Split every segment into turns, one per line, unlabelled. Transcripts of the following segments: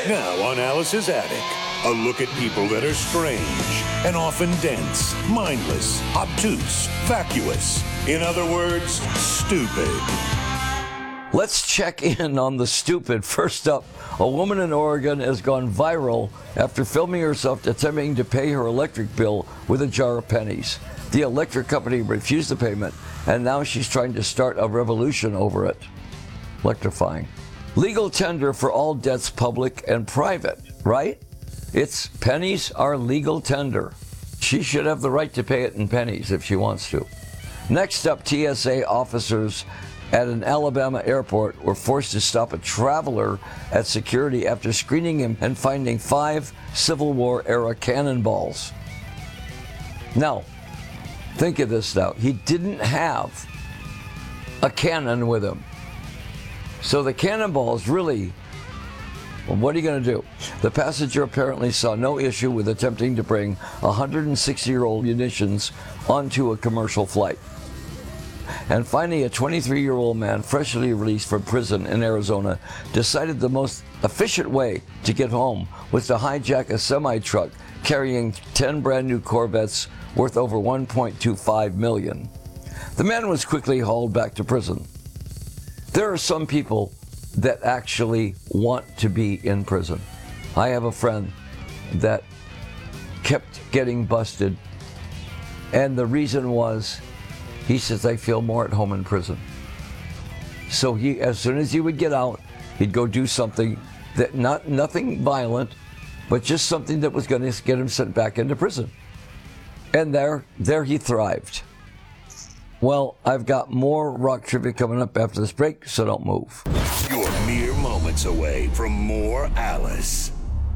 Now on Alice's Attic, a look at people that are strange and often dense, mindless, obtuse, vacuous. In other words, stupid.
Let's check in on the stupid. First up, a woman in Oregon has gone viral after filming herself attempting to pay her electric bill with a jar of pennies. The electric company refused the payment, and now she's trying to start a revolution over it. Electrifying. Legal tender for all debts, public and private, right? It's pennies are legal tender. She should have the right to pay it in pennies if she wants to. Next up, TSA officers at an Alabama airport were forced to stop a traveler at security after screening him and finding 5 Civil War era cannonballs. Now, think of this now. He didn't have a cannon with him. So the cannonballs really, well, what are you going to do? The passenger apparently saw no issue with attempting to bring 160-year-old munitions onto a commercial flight. And finally, a 23-year-old man freshly released from prison in Arizona decided the most efficient way to get home was to hijack a semi-truck carrying 10 brand new Corvettes worth over $1.25 million. The man was quickly hauled back to prison. There are some people that actually want to be in prison. I have a friend that kept getting busted, and the reason was, he says, I feel more at home in prison. So he, as soon as he would get out, he'd go do something that nothing violent, but just something that was going to get him sent back into prison. And there he thrived. Well, I've got more rock trivia coming up after this break, so don't move.
You're mere moments away from more Alice.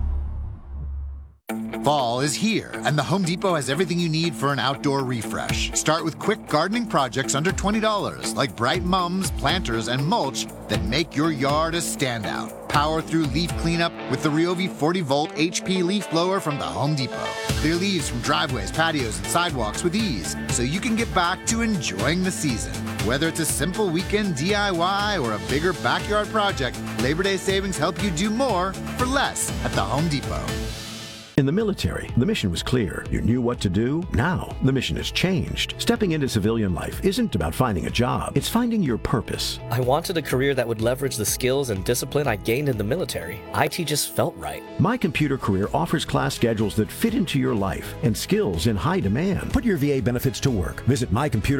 Fall is here, and the Home Depot has everything you need for an outdoor refresh. Start with quick gardening projects under $20, like bright mums, planters, and mulch that make your yard a standout. Power through leaf cleanup with the Ryobi 40-volt HP leaf blower from the Home Depot. Clear leaves from driveways, patios, and sidewalks with ease, so you can get back to enjoying the season. Whether it's a simple weekend DIY or a bigger backyard project, Labor Day savings help you do more for less at the Home Depot.
In the military, the mission was clear. You knew what to do. Now, the mission has changed. Stepping into civilian life isn't about finding a job. It's finding your purpose.
I wanted a career that would leverage the skills and discipline I gained in the military. IT just felt right.
My Computer Career offers class schedules that fit into your life and skills in high demand. Put your VA benefits to work. Visit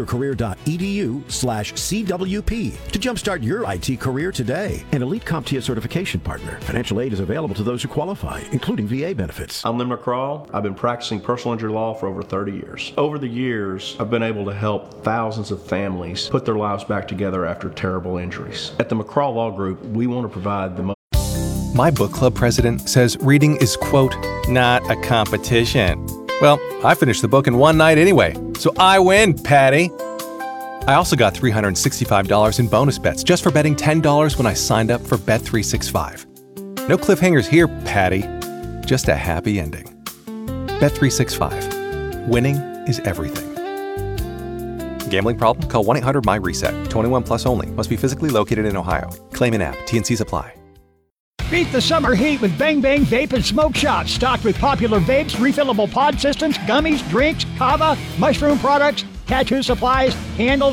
mycomputercareer.edu/CWP to jumpstart your IT career today. An elite CompTIA certification partner. Financial aid is available to those who qualify, including VA benefits.
I'm Lynn McCraw. I've been practicing personal injury law for over 30 years. Over the years, I've been able to help thousands of families put their lives back together after terrible injuries. At the McCraw Law Group, we want to provide the most.
My book club president says reading is, quote, not a competition. Well, I finished the book in one night anyway, so I win, Patty. I also got $365 in bonus bets just for betting $10 when I signed up for Bet365. No cliffhangers here, Patty. Just a happy ending. Bet365. Winning is everything. Gambling problem? Call 1-800-MY-RESET. 21 plus only. Must be physically located in Ohio. Claim in app. T&Cs apply.
Beat the summer heat with Bang Bang Vape and Smoke Shops. Stocked with popular vapes, refillable pod systems, gummies, drinks, kava, mushroom products, tattoo supplies, candles,